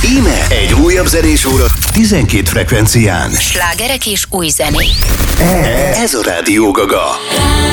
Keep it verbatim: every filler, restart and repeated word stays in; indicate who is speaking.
Speaker 1: Íme egy újabb zenés óra tizenkét frekvencián.
Speaker 2: Slágerek és új zenék.
Speaker 1: Ez a Rádió Gaga.